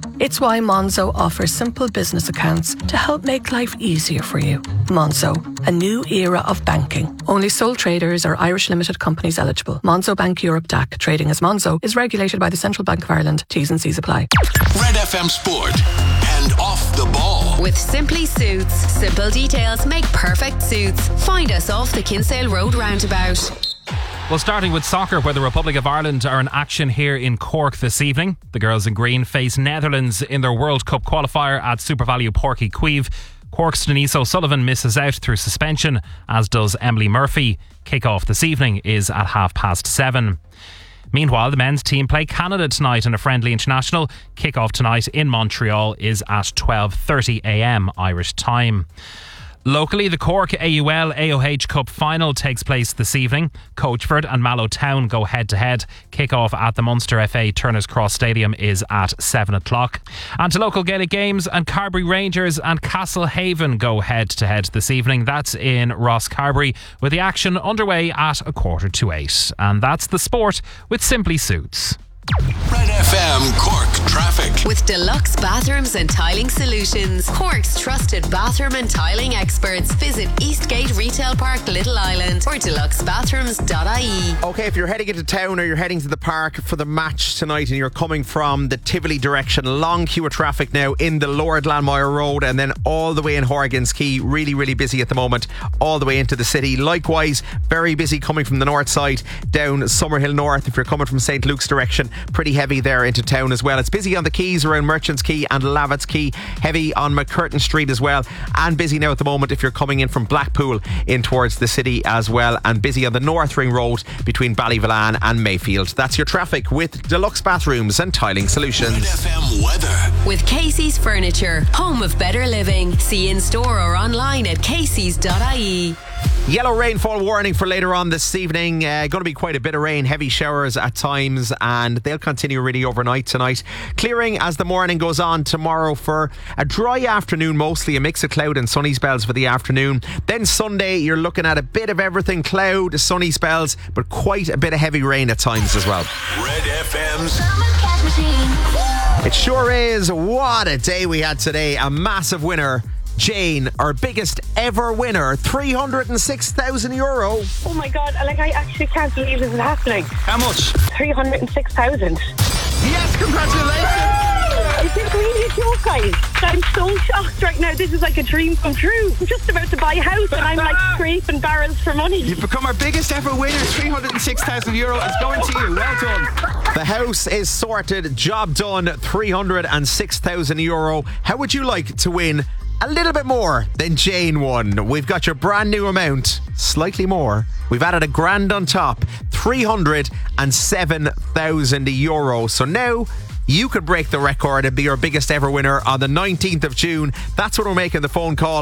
It's why Monzo offers simple business accounts to help make life easier for you. Monzo, a new era of banking. Only sole traders or Irish limited companies eligible. Monzo Bank Europe DAC, trading as Monzo, is regulated by the Central Bank of Ireland. T's and C's apply. Red FM Sport and Off the Ball. With Simply Suits. Simple details make perfect suits. Find us off the Kinsale Road roundabout. Well, starting with soccer, where the Republic of Ireland are in action here in Cork this evening. The girls in green face Netherlands in their World Cup qualifier at SuperValu Porky Queeve. Cork's Denise O'Sullivan misses out through suspension, as does Emily Murphy. Kick-off this evening is at 7:30. Meanwhile, the men's team play Canada tonight in a friendly international. Kick-off tonight in Montreal is at 12:30am Irish time. Locally, the Cork AUL AOH Cup final takes place this evening. Coachford and Mallow Town go head-to-head. Kick-off at the Munster FA Turner's Cross Stadium is at 7 o'clock. And to local Gaelic games, and Carbery Rangers and Castlehaven go head-to-head this evening. That's in Ross Carbery, with the action underway at 7:45. And that's the sport with Simply Suits. Red FM Cork traffic. With Deluxe Bathrooms and Tiling Solutions, Cork's trusted bathroom and tiling experts. Visit Eastgate Retail Park, Little Island, or deluxebathrooms.ie. Okay, if you're heading into town or you're heading to the park for the match tonight and you're coming from the Tivoli direction, long queue of traffic now in the Lower Glanmire Road and then all the way in Horgan's Quay. Really, really busy at the moment, all the way into the city. Likewise, very busy coming from the north side down Summerhill North. If you're coming from St. Luke's direction, pretty heavy there into town as well. It's busy on the quays around Merchants Quay and Lavitt's Quay, heavy on McCurtain Street as well, and busy now at the moment if you're coming in from Blackpool in towards the city as well, and busy on the North Ring Road between Ballyvillan and Mayfield. That's your traffic with Deluxe Bathrooms and Tiling Solutions. Red FM weather. With Casey's Furniture, home of better living. See in store or online at caseys.ie. Yellow rainfall warning for later on this evening. Going to be quite a bit of rain, heavy showers at times, and they'll continue really overnight tonight. Clearing as the morning goes on tomorrow for a dry afternoon, mostly a mix of cloud and sunny spells for the afternoon. Then Sunday, you're looking at a bit of everything, cloud, sunny spells, but quite a bit of heavy rain at times as well. Red FM's It sure is. What a day we had today. A massive winner. Jane, our biggest ever winner, €306,000. Oh my God, I actually can't believe this is happening. How much? 306,000. Yes, congratulations! Is this really a joke, guys? I'm so shocked right now. This is like a dream come true. I'm just about to buy a house and I'm like scraping barrels for money. You've become our biggest ever winner. €306,000 is going to you. Well done. The house is sorted, job done, €306,000. How would you like to win a little bit more than Jane won? We've got your brand new amount, slightly more. We've added £1,000 on top, €307,000. So now you could break the record and be our biggest ever winner on the 19th of June. That's when we're making the phone call.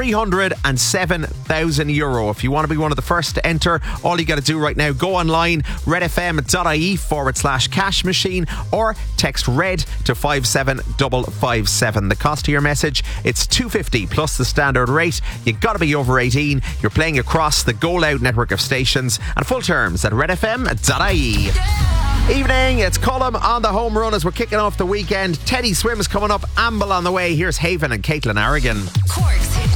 €307,000. If you want to be one of the first to enter, all you got to do right now, go online, redfm.ie/cash machine, or text RED to 57557. The cost of your message, it's $2.50 plus the standard rate. You got to be over 18. You're playing across the Go Loud network of stations, and full terms at redfm.ie. Evening, it's Colm on the home run as we're kicking off the weekend. Teddy Swims coming up, Amble on the way. Here's Haven and Caitlin Aragon. Cork's Hit